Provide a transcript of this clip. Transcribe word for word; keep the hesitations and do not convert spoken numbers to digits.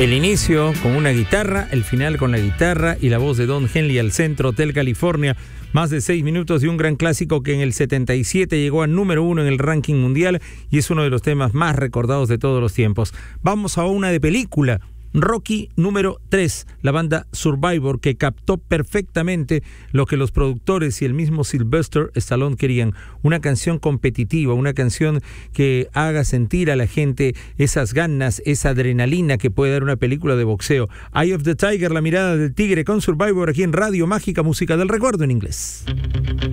El inicio con una guitarra, el final con la guitarra y la voz de Don Henley al centro, Hotel California. Más de seis minutos de un gran clásico que en el setenta y siete llegó a número uno en el ranking mundial y es uno de los temas más recordados de todos los tiempos. Vamos a una de película. Rocky número tres, la banda Survivor, que captó perfectamente lo que los productores y el mismo Sylvester Stallone querían. Una canción competitiva, una canción que haga sentir a la gente esas ganas, esa adrenalina que puede dar una película de boxeo. Eye of the Tiger, la mirada del tigre con Survivor aquí en Radio Mágica, música del recuerdo en inglés.